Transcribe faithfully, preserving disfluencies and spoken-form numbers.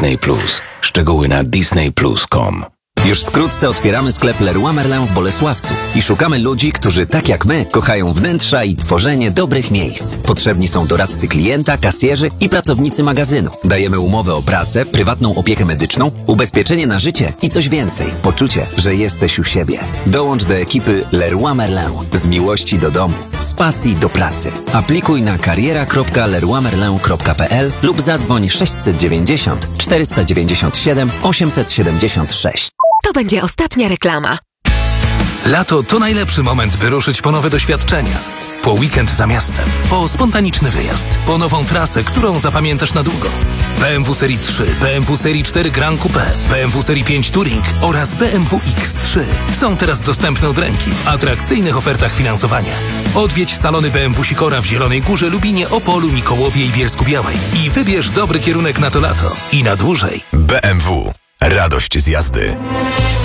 Disney plus. Szczegóły na disney plus kropka com. Już wkrótce otwieramy sklep Leroy Merlin w Bolesławcu i szukamy ludzi, którzy tak jak my kochają wnętrza i tworzenie dobrych miejsc. Potrzebni są doradcy klienta, kasjerzy i pracownicy magazynu. Dajemy umowę o pracę, prywatną opiekę medyczną, ubezpieczenie na życie i coś więcej. Poczucie, że jesteś u siebie. Dołącz do ekipy Leroy Merlin. Z miłości do domu, z pasji do pracy. Aplikuj na kariera kropka leroy merlin kropka p l lub zadzwoń sześć dziewięć zero cztery dziewięć siedem osiem siedem sześć. To będzie ostatnia reklama. Lato to najlepszy moment, by ruszyć po nowe doświadczenia. Po weekend za miastem, po spontaniczny wyjazd, po nową trasę, którą zapamiętasz na długo. B M W Serii trzy, B M W Serii cztery Grand Coupe, B M W Serii pięć Touring oraz B M W X trzy są teraz dostępne od ręki w atrakcyjnych ofertach finansowania. Odwiedź salony B M W Sikora w Zielonej Górze, Lubinie, Opolu, Mikołowie i Bielsku-Białej i wybierz dobry kierunek na to lato i na dłużej. B M W. Radość z jazdy.